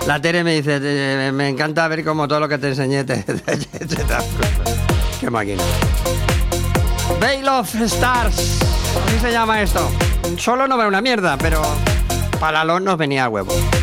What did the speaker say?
La Tere me dice, me encanta ver cómo todo lo que te enseñé te das cuenta. Qué máquina. Veil of Stars, así se llama esto. Solo no vale una mierda, pero para LOL nos venía a huevo.